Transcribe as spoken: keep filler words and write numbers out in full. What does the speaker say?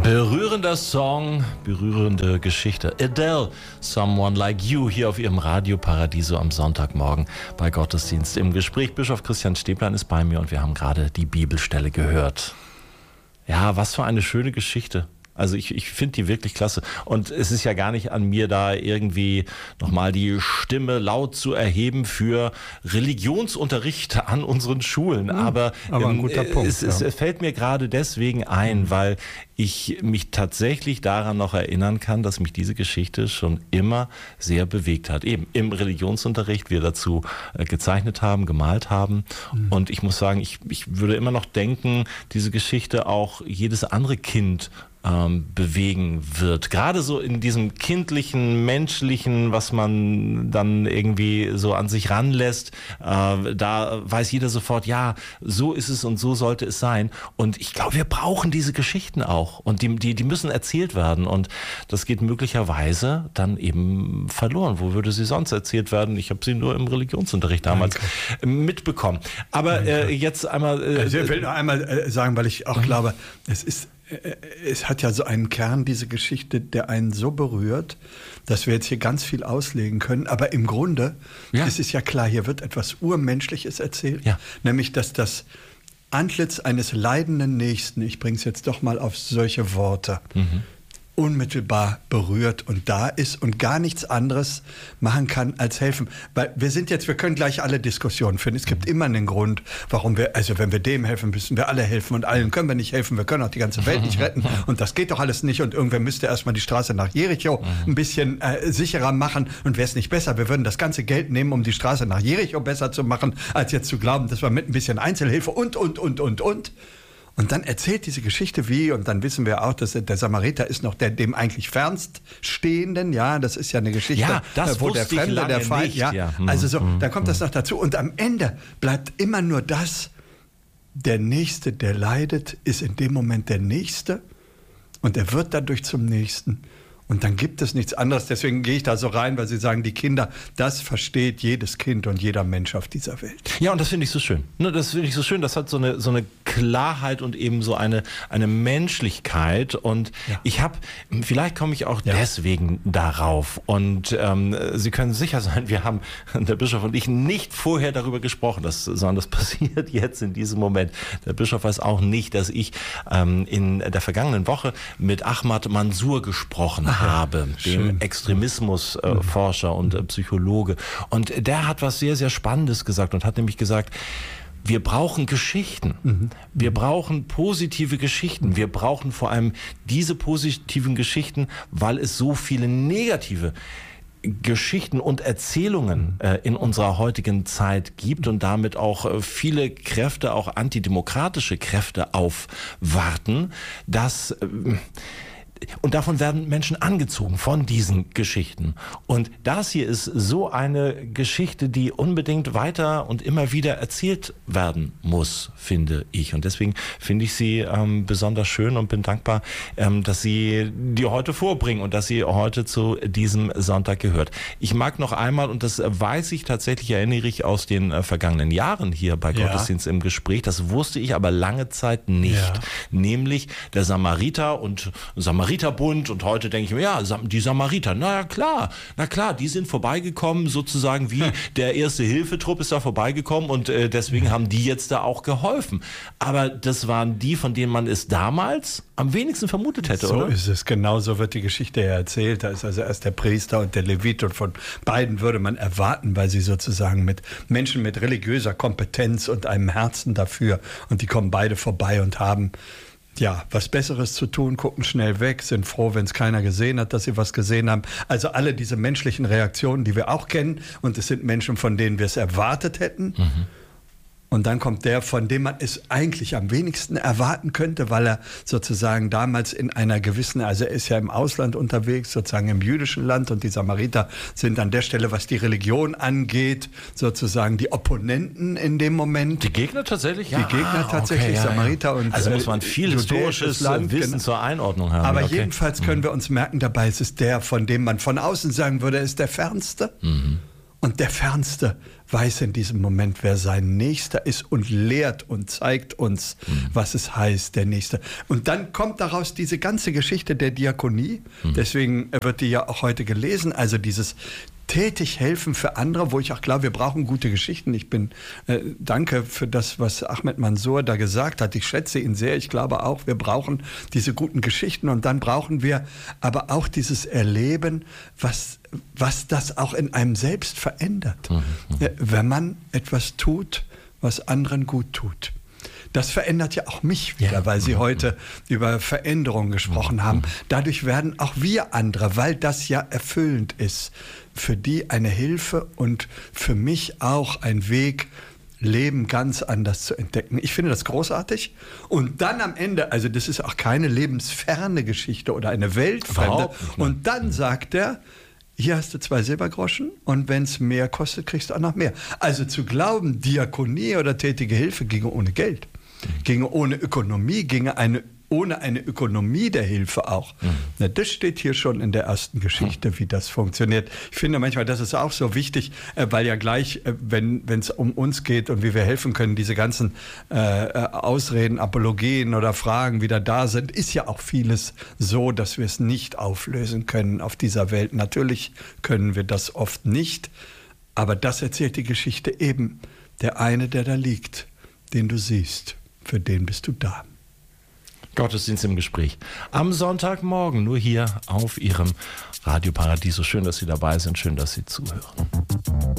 Berührender Song, berührende Geschichte. Adele, Someone Like You, hier auf ihrem Radio Paradiso am Sonntagmorgen bei Gottesdienst im Gespräch. Bischof Christian Stäblein ist bei mir und wir haben gerade die Bibelstelle gehört. Ja, was für eine schöne Geschichte. Also ich, ich finde die wirklich klasse. Und es ist ja gar nicht an mir, da irgendwie nochmal die Stimme laut zu erheben für Religionsunterricht an unseren Schulen. Mhm, aber aber ein ähm, guter Punkt, es, es, ja. es fällt mir gerade deswegen ein, weil ich mich tatsächlich daran noch erinnern kann, dass mich diese Geschichte schon immer sehr bewegt hat. Eben im Religionsunterricht wir dazu äh, gezeichnet haben, gemalt haben. Mhm. Und ich muss sagen, ich, ich würde immer noch denken, diese Geschichte auch jedes andere Kind Ähm, bewegen wird. Gerade so in diesem kindlichen, menschlichen, was man dann irgendwie so an sich ranlässt, äh, da weiß jeder sofort, ja, so ist es und so sollte es sein. Und ich glaube, wir brauchen diese Geschichten auch. Und die, die, die müssen erzählt werden. Und das geht möglicherweise dann eben verloren. Wo würde sie sonst erzählt werden? Ich habe sie nur im Religionsunterricht damals Danke. mitbekommen. Aber äh, jetzt einmal... Äh, also ich will nur einmal äh, sagen, weil ich auch mhm. glaube, es ist Es hat ja so einen Kern, diese Geschichte, der einen so berührt, dass wir jetzt hier ganz viel auslegen können. Aber im Grunde ja. ist es ja klar, hier wird etwas Urmenschliches erzählt. Ja. Nämlich, dass das Antlitz eines leidenden Nächsten, ich bringe es jetzt doch mal auf solche Worte, mhm. unmittelbar berührt und da ist und gar nichts anderes machen kann als helfen. Weil wir sind jetzt, wir können gleich alle Diskussionen führen. Es gibt immer einen Grund, warum wir, also wenn wir dem helfen, müssen wir alle helfen und allen können wir nicht helfen. Wir können auch die ganze Welt nicht retten und das geht doch alles nicht und irgendwer müsste erstmal die Straße nach Jericho ein bisschen äh, sicherer machen und wäre es nicht besser, wir würden das ganze Geld nehmen, um die Straße nach Jericho besser zu machen, als jetzt zu glauben, dass wir mit ein bisschen Einzelhilfe und, und, und, und, und Und dann erzählt diese Geschichte wie, und dann wissen wir auch, dass der Samariter ist noch der dem eigentlich fernst Stehenden, ja, das ist ja eine Geschichte, ja, das wo der Fremde, der Feind, ja, ja. Also so, mhm. da kommt das noch dazu. Und am Ende bleibt immer nur das, der Nächste, der leidet, ist in dem Moment der Nächste und er wird dadurch zum Nächsten. Und dann gibt es nichts anderes. Deswegen gehe ich da so rein, weil Sie sagen, die Kinder, das versteht jedes Kind und jeder Mensch auf dieser Welt. Ja, und das finde ich so schön. Das finde ich so schön. Das hat so eine, so eine Klarheit und eben so eine, eine Menschlichkeit. Und ja. ich habe, vielleicht komme ich auch ja. deswegen darauf. Und ähm, Sie können sicher sein, wir haben, der Bischof und ich, nicht vorher darüber gesprochen, das, sondern das passiert jetzt in diesem Moment. Der Bischof weiß auch nicht, dass ich ähm, in der vergangenen Woche mit Ahmad Mansour gesprochen habe. habe, Schön. dem Extremismusforscher äh, und äh, Psychologe. Und der hat was sehr, sehr Spannendes gesagt und hat nämlich gesagt, wir brauchen Geschichten. Mhm. Wir brauchen positive Geschichten. Wir brauchen vor allem diese positiven Geschichten, weil es so viele negative Geschichten und Erzählungen äh, in unserer heutigen Zeit gibt und damit auch äh, viele Kräfte, auch antidemokratische Kräfte aufwarten, dass äh, und davon werden Menschen angezogen von diesen Geschichten. Und das hier ist so eine Geschichte, die unbedingt weiter und immer wieder erzählt werden muss, finde ich. Und deswegen finde ich sie ähm, besonders schön und bin dankbar, ähm, dass Sie die heute vorbringen und dass sie heute zu diesem Sonntag gehört. Ich mag noch einmal, und das weiß ich tatsächlich, erinnere ich aus den äh, vergangenen Jahren hier bei ja. Gottesdienst im Gespräch, das wusste ich aber lange Zeit nicht. Ja. Nämlich der Samariter und Samariter Samariterbund und heute denke ich mir, ja, die Samariter, na klar, na klar, die sind vorbeigekommen, sozusagen wie der erste Hilfetrupp ist da vorbeigekommen und äh, deswegen haben die jetzt da auch geholfen. Aber das waren die, von denen man es damals am wenigsten vermutet hätte, so oder? So ist es, genau so wird die Geschichte ja erzählt. Da ist also erst der Priester und der Levit und von beiden würde man erwarten, weil sie sozusagen mit Menschen mit religiöser Kompetenz und einem Herzen dafür und die kommen beide vorbei und haben ja, was Besseres zu tun, gucken schnell weg, sind froh, wenn es keiner gesehen hat, dass sie was gesehen haben. Also alle diese menschlichen Reaktionen, die wir auch kennen. Und es sind Menschen, von denen wir es erwartet hätten. Mhm. Und dann kommt der, von dem man es eigentlich am wenigsten erwarten könnte, weil er sozusagen damals in einer gewissen, also er ist ja im Ausland unterwegs, sozusagen im jüdischen Land und die Samariter sind an der Stelle, was die Religion angeht, sozusagen die Opponenten in dem Moment. Die Gegner tatsächlich? Die ja. Gegner tatsächlich, okay, ja, Samariter ja. und also muss man viel historisches Land, Wissen genau. zur Einordnung haben. Aber okay. jedenfalls können wir uns merken, dabei ist es der, von dem man von außen sagen würde, er ist der Fernste. Mhm. Und der Fernste weiß in diesem Moment, wer sein Nächster ist und lehrt und zeigt uns, mhm. was es heißt, der Nächste. Und dann kommt daraus diese ganze Geschichte der Diakonie. Mhm. Deswegen wird die ja auch heute gelesen. Also dieses tätig helfen für andere, wo ich auch glaube, wir brauchen gute Geschichten. Ich bin äh, danke für das, was Ahmed Mansour da gesagt hat. Ich schätze ihn sehr. Ich glaube auch, wir brauchen diese guten Geschichten und dann brauchen wir aber auch dieses Erleben, was, was das auch in einem selbst verändert. Mhm. Äh, wenn man etwas tut, was anderen gut tut. Das verändert ja auch mich wieder, ja. weil Sie heute über Veränderung gesprochen haben. Dadurch werden auch wir andere, weil das ja erfüllend ist, für die eine Hilfe und für mich auch ein Weg, Leben ganz anders zu entdecken. Ich finde das großartig. Und dann am Ende, also das ist auch keine lebensferne Geschichte oder eine weltfremde. Und dann sagt er, hier hast du zwei Silbergroschen und wenn es mehr kostet, kriegst du auch noch mehr. Also zu glauben, Diakonie oder tätige Hilfe ginge ohne Geld, ginge ohne Ökonomie, ginge eine, ohne eine Ökonomie der Hilfe auch. Mhm. Na, das steht hier schon in der ersten Geschichte, wie das funktioniert. Ich finde manchmal, das ist auch so wichtig, weil ja gleich, wenn es um uns geht und wie wir helfen können, diese ganzen äh, Ausreden, Apologien oder Fragen wieder da sind, ist ja auch vieles so, dass wir es nicht auflösen können auf dieser Welt. Natürlich können wir das oft nicht, aber das erzählt die Geschichte eben. Der eine, der da liegt, den du siehst, für den bist du da. Gottesdienst im Gespräch. Am Sonntagmorgen, nur hier auf Ihrem Radio Paradiso. Schön, dass Sie dabei sind, schön, dass Sie zuhören.